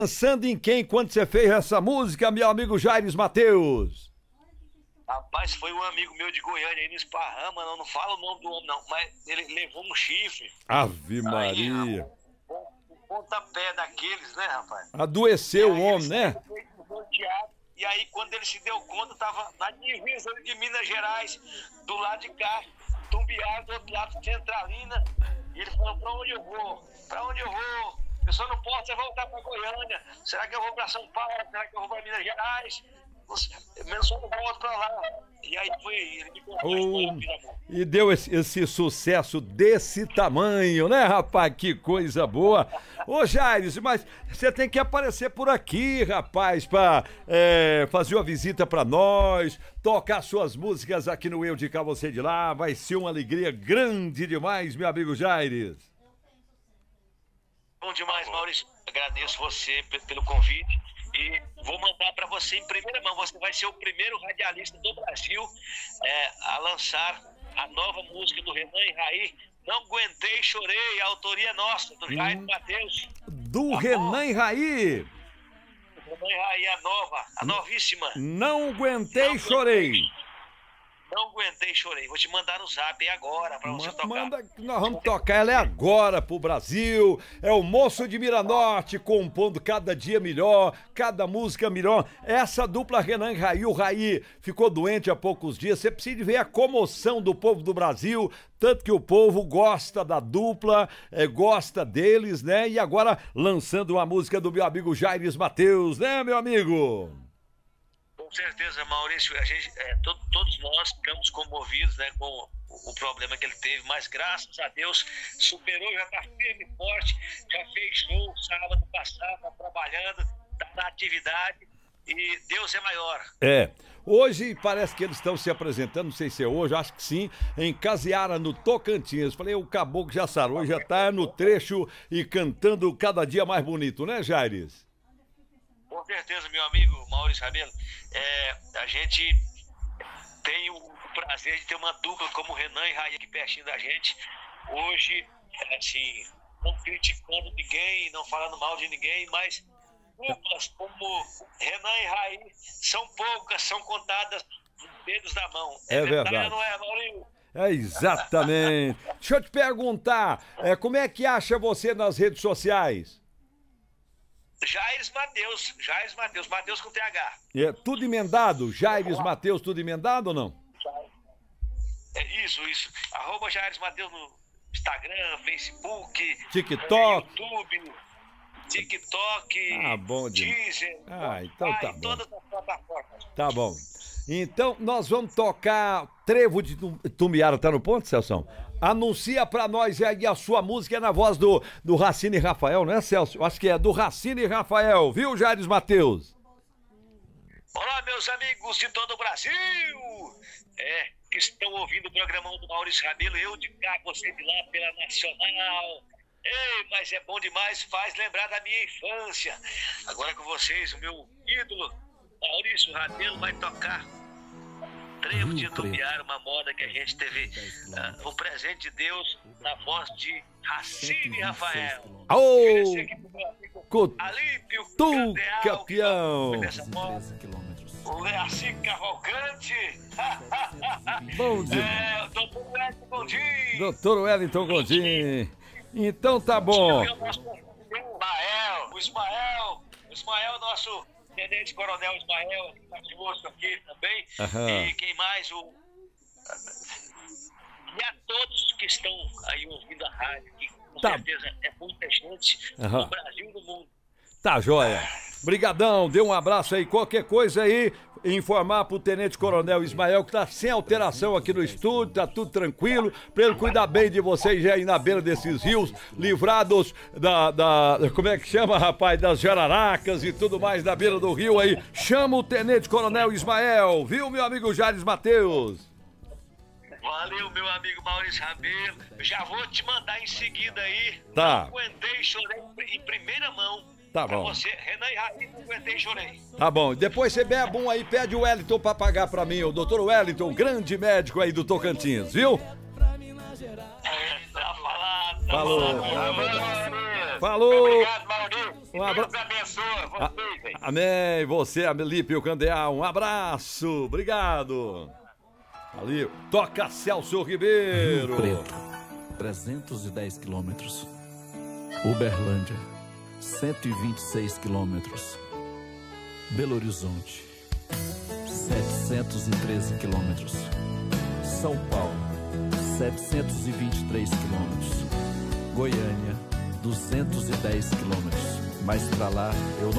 Pensando em quem quando você fez essa música, meu amigo Jaires Mateus? Rapaz, foi um amigo meu de Goiânia aí no Esparrama, não fala o nome do homem não, mas ele levou um chifre. Ave Aí, Maria. o pontapé daqueles, né, rapaz? Adoeceu o homem, né? E aí, quando ele se deu conta, tava na divisa de Minas Gerais, do lado de cá, Tumbiara, do outro lado, Centralina. E ele falou, pra onde eu vou? Pra onde eu vou? Eu só não posso voltar pra Goiânia. Será que eu vou pra São Paulo? Será que eu vou pra Minas Gerais? Eu só não volto pra lá. E aí foi, ele me contou a história, filho amor. E deu esse sucesso desse tamanho, né, rapaz? Que coisa boa. Ô, Jaires, mas você tem que aparecer por aqui, rapaz, pra fazer uma visita pra nós, tocar suas músicas aqui no Eu de Cá, Você de Lá. Vai ser uma alegria grande demais, meu amigo Jaires. Bom demais, Maurício. Agradeço você pelo convite e vou mandar para você em primeira mão. Você vai ser o primeiro radialista do Brasil a lançar a nova música do Renan e Raí. Não aguentei, chorei. A autoria é nossa, do Jair Mateus. Do Renan e Raí. Renan e Raí, a novíssima. Não aguentei, chorei. Não aguentei, chorei. Vou te mandar no zap agora pra você tocar. Manda que nós vamos tocar. Ela é agora pro Brasil. É o Moço de Miranorte compondo cada dia melhor, cada música melhor. Essa dupla Renan e Raí, o Raí ficou doente há poucos dias. Você precisa ver a comoção do povo do Brasil. Tanto que o povo gosta da dupla, gosta deles, né? E agora lançando uma música do meu amigo Jaires Mateus, né, meu amigo? Com certeza, Maurício, a gente, todos nós ficamos comovidos, né, com o problema que ele teve, mas graças a Deus superou, já está firme e forte, já fez show sábado passado, está trabalhando, está na atividade e Deus é maior. Hoje parece que eles estão se apresentando, não sei se é hoje, acho que sim, em Caseara, no Tocantins. Falei, o caboclo já sarou, já está no trecho e cantando cada dia mais bonito, né, Jaires? Com certeza, meu amigo Maurício Rabelo. A gente tem o prazer de ter uma dupla como Renan e Raí aqui pertinho da gente. Hoje, assim, não criticando ninguém, não falando mal de ninguém, mas duplas como Renan e Raí são poucas, são contadas nos dedos da mão. É verdade. Não é, Maurício? Exatamente. Deixa eu te perguntar, como é que acha você nas redes sociais? Jaires Mateus, Mateus com TH. Tudo emendado? Jaires Mateus, tudo emendado ou não? Isso. @ Jaires Mateus no Instagram, Facebook, TikTok. YouTube, TikTok, bom demais. Deezer, Então tá bom. todas as plataformas. Tá bom. Então nós vamos tocar Trevo de Tumbiara, tá no ponto, Celso? Anuncia pra nós aí a sua música, é na voz do Racine Rafael, não é, Celso? Eu acho que é do Racine Rafael, viu, Jaires Mateus? Olá, meus amigos de todo o Brasil, que estão ouvindo o programão do Maurício Rabelo, Eu de Cá, Você de Lá, pela Nacional. Ei, mas é bom demais, faz lembrar da minha infância. Agora com vocês, o meu ídolo, Maurício Rabelo, vai tocar Trevo de Tumbiara, uma moda que a gente teve, um presente de Deus na voz de Racine Rafael. Alípio Tu, Candeal, campeão! O Leaci Cavalcante. Bom dia. Doutor Wellington Gondim. Doutor Wellington Gondim. Então tá bom. O Ismael, nosso Tenente Coronel Ismael, que está conosco aqui também. E quem mais? E a todos que estão aí ouvindo a rádio, que com certeza é muita gente no Brasil e no mundo. Tá joia. Brigadão, dê um abraço aí, qualquer coisa aí, informar pro Tenente Coronel Ismael que tá sem alteração aqui no estúdio, tá tudo tranquilo, pra ele cuidar bem de vocês aí na beira desses rios, livrados como é que chama, rapaz, das jararacas e tudo mais na beira do rio aí. Chama o Tenente Coronel Ismael, viu, meu amigo Jaires Mateus? Valeu, meu amigo Maurício Rabelo. Eu já vou te mandar em seguida aí. Tá. Não aguentei, chorei em primeira mão. Tá pra bom. Você, Renan e Raí, não aguentei, chorei. Tá bom. Depois você bebe um aí, pede o Wellington pra pagar pra mim, o doutor Wellington, grande médico aí do Tocantins, viu? Tá falado. Falou. Falou. Falou. Obrigado, Maurício. Um abraço. Deus abençoe vocês, velho. Amém. Você, Amelípio Candeá, um abraço. Obrigado. Ali, toca Celso Ribeiro. Rio Preto, 310 quilômetros. Uberlândia, 126 quilômetros. Belo Horizonte, 713 quilômetros. São Paulo, 723 quilômetros. Goiânia, 210 quilômetros. Mas pra lá eu não